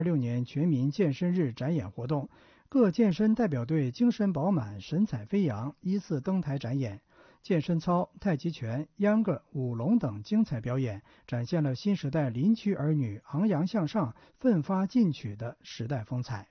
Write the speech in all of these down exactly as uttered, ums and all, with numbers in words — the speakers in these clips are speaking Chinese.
二六年全民健身日展演活动，各健身代表队精神饱满、神采飞扬，依次登台展演。健身操、太极拳、秧歌、舞龙等精彩表演，展现了新时代林区儿女昂扬向上、奋发进取的时代风采。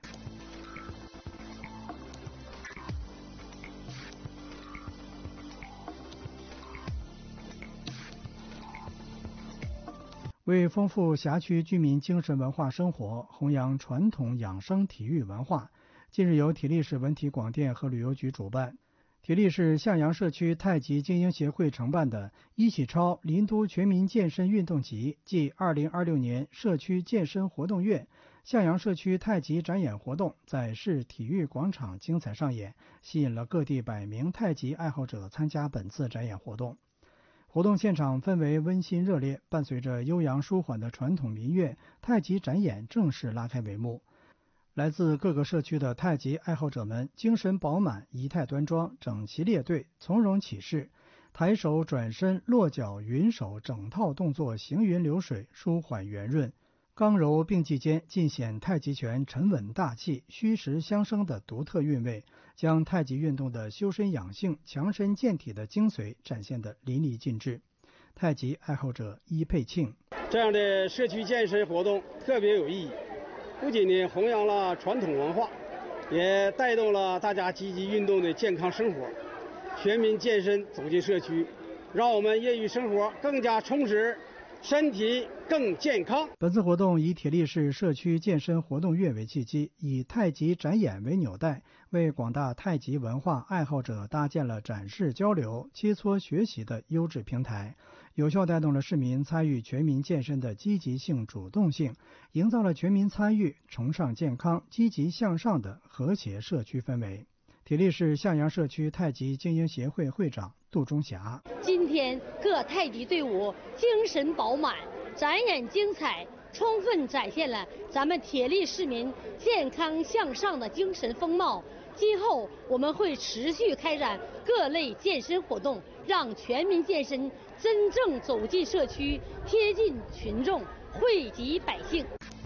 为丰富辖区居民精神文化生活，弘扬传统养生体育文化，近日由体力市文体广电和旅游局主办，体力市向阳社区太极精英协会承办的一起超林都全民健身运动集暨二零二六年社区健身活动月向阳社区太极展演活动在市体育广场精彩上演，吸引了各地百名太极爱好者参加本次展演活动。活动现场氛围温馨热烈，伴随着悠扬舒缓的传统民乐，太极展演正式拉开帷幕。来自各个社区的太极爱好者们精神饱满，仪态端庄，整齐列队，从容起势，抬手转身落脚云手整套动作行云流水，舒缓圆润，刚柔并济间尽显太极拳沉稳大气、虚实相生的独特韵味，将太极运动的修身养性、强身健体的精髓展现得淋漓尽致。太极爱好者伊佩庆： 这样的社区健身活动特别有意义，不仅呢弘扬了传统文化，也带动了大家积极运动的健康生活。全民健身走进社区，让我们业余生活更加充实，身体更健康。 本次活动以体力市社区健身活动月为契机，以太极展演为纽带，为广大太极文化爱好者搭建了展示交流、切磋学习的优质平台，有效带动了市民参与全民健身的积极性、主动性，营造了全民参与、崇尚健康、积极向上的和谐社区氛围。体力市向阳社区太极精英协会会长杜中霞： 今天各太极队伍精神饱满，展演精彩，充分展现了咱们铁力市民健康向上的精神风貌。今后我们会持续开展各类健身活动，让全民健身真正走进社区，贴近群众，惠及百姓。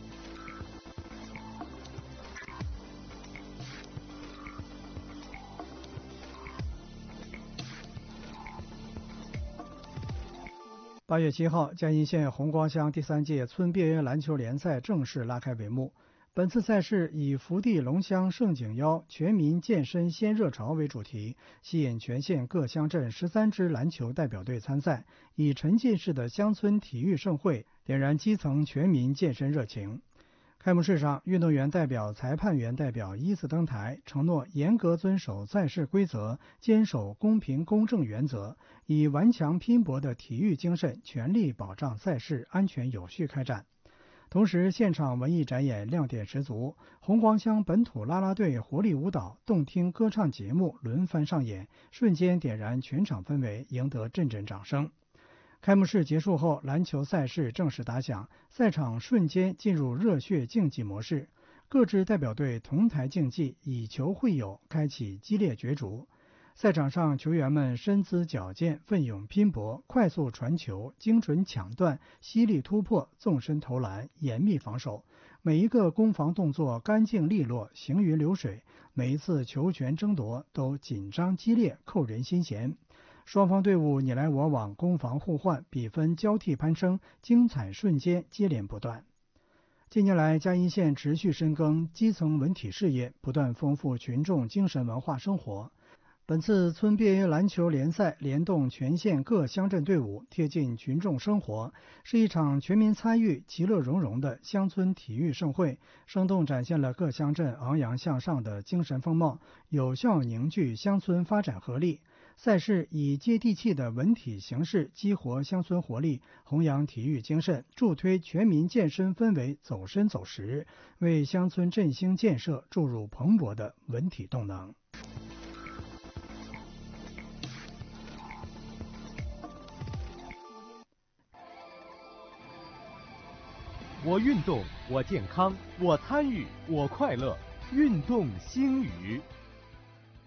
八月七号，嘉义县红光乡第三届村别业篮球联赛正式拉开帷幕。本次赛事以福地龙乡盛景邀全民健身先热潮为主题，吸引全县各乡镇十三支篮球代表队参赛，以沉浸式的乡村体育盛会点燃基层全民健身热情。开幕式上，运动员代表、裁判员代表依次登台，承诺严格遵守赛事规则，坚守公平公正原则，以顽强拼搏的体育精神，全力保障赛事安全有序开展。同时，现场文艺展演亮点十足，红光乡本土啦啦队活力舞蹈、动听歌唱节目轮番上演，瞬间点燃全场氛围，赢得阵阵掌声。开幕式结束后，篮球赛事正式打响，赛场瞬间进入热血竞技模式，各支代表队同台竞技，以球会友，开启激烈角逐。赛场上，球员们身姿矫健，奋勇拼搏，快速传球，精准抢断，犀利突破，纵身投篮，严密防守，每一个攻防动作干净利落，行云流水，每一次球权争夺都紧张激烈，扣人心弦。双方队伍你来我往，攻防互换，比分交替攀升，精彩瞬间接连不断。近年来，嘉义县持续深耕基层文体事业，不断丰富群众精神文化生活。本次村别业篮球联赛联动全县各乡镇队伍，贴近群众生活，是一场全民参与、其乐融融的乡村体育盛会，生动展现了各乡镇昂扬向上的精神风貌，有效凝聚乡村发展合力。赛事以接地气的文体形式激活乡村活力，弘扬体育精神，助推全民健身氛围走深走实，为乡村振兴建设注入蓬勃的文体动能。 我运动，我健康，我参与，我快乐，运动兴语。